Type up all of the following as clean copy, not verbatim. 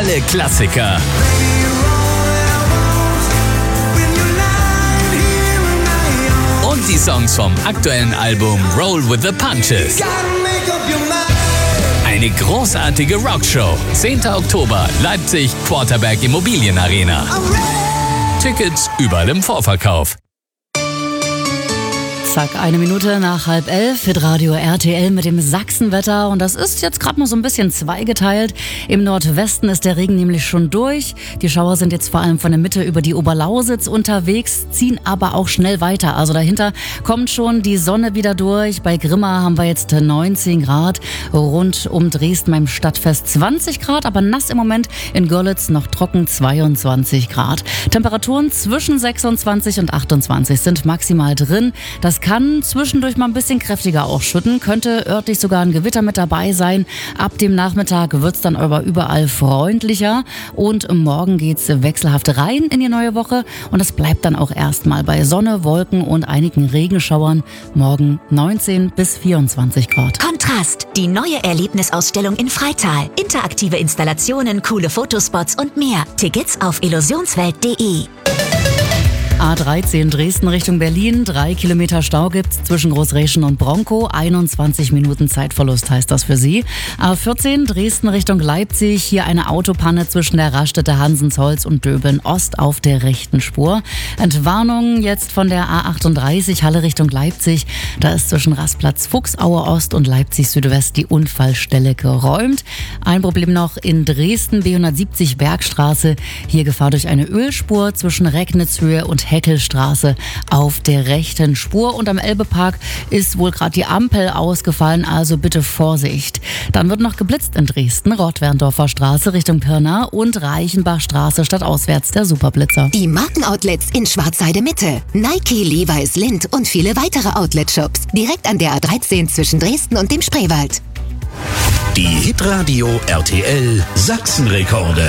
alle Klassiker. Und die Songs vom aktuellen Album Roll with the Punches. Eine großartige Rockshow. 10. Oktober, Leipzig, Quarterberg Immobilienarena. Tickets überall im Vorverkauf. Zack, 1 Minute nach 10:30, Hitradio RTL mit dem Sachsenwetter. Und das ist jetzt gerade mal so ein bisschen zweigeteilt. Im Nordwesten ist der Regen nämlich schon durch. Die Schauer sind jetzt vor allem von der Mitte über die Oberlausitz unterwegs, ziehen aber auch schnell weiter. Also dahinter kommt schon die Sonne wieder durch. Bei Grimma haben wir jetzt 19 Grad. Rund um Dresden beim Stadtfest 20 Grad, aber nass im Moment. In Görlitz noch trocken 22 Grad. Temperaturen zwischen 26 und 28 sind maximal drin. Das kann zwischendurch mal ein bisschen kräftiger auch schütten, könnte örtlich sogar ein Gewitter mit dabei sein. Ab dem Nachmittag wird es dann aber überall freundlicher und morgen geht's wechselhaft rein in die neue Woche und es bleibt dann auch erstmal bei Sonne, Wolken und einigen Regenschauern. Morgen 19 bis 24 Grad. Kontrast, die neue Erlebnisausstellung in Freital. Interaktive Installationen, coole Fotospots und mehr. Tickets auf illusionswelt.de. A13 Dresden Richtung Berlin, 3 Kilometer Stau gibt's zwischen Großreschen und Bronkow, 21 Minuten Zeitverlust heißt das für Sie. A14 Dresden Richtung Leipzig, hier eine Autopanne zwischen der Raststätte Hansensholz und Döbeln Ost auf der rechten Spur. Entwarnung jetzt von der A38 Halle Richtung Leipzig, da ist zwischen Rastplatz Fuchsaue Ost und Leipzig Südwest die Unfallstelle geräumt. Ein Problem noch in Dresden, B170 Bergstraße, hier Gefahr durch eine Ölspur zwischen Recknitzhöhe und Heckelstraße auf der rechten Spur. Und am Elbepark ist wohl gerade die Ampel ausgefallen, also bitte Vorsicht. Dann wird noch geblitzt in Dresden, Rottwerndorfer Straße Richtung Pirna und Reichenbachstraße stadtauswärts der Superblitzer. Die Markenoutlets in Schwarzheide Mitte. Nike, Levi's, Lindt und viele weitere Outlet-Shops. Direkt an der A13 zwischen Dresden und dem Spreewald. Die Hitradio RTL Sachsenrekorde.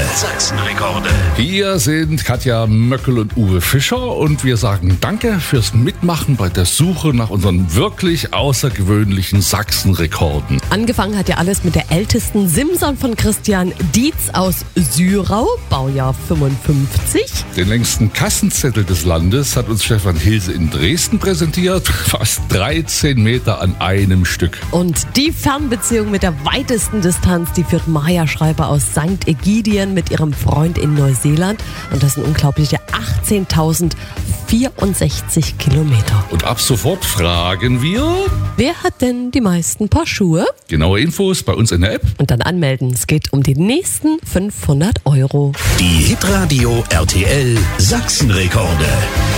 Hier sind Katja Möckel und Uwe Fischer und wir sagen Danke fürs Mitmachen bei der Suche nach unseren wirklich außergewöhnlichen Sachsenrekorden. Angefangen hat ja alles mit der ältesten Simson von Christian Dietz aus Syrau, Baujahr 55. Den längsten Kassenzettel des Landes hat uns Stefan Hilse in Dresden präsentiert. Fast 13 Meter an einem Stück. Und die Fernbeziehung mit der weitesten Distanz, die führt Maja Schreiber aus St. Ägidien mit ihrem Freund in Neuseeland. Und das sind unglaubliche 18.064 Kilometer. Und ab sofort fragen wir... Wer hat denn die meisten Paar Schuhe? Genaue Infos bei uns in der App. Und dann anmelden. Es geht um die nächsten 500 €. Die Hitradio RTL Sachsenrekorde.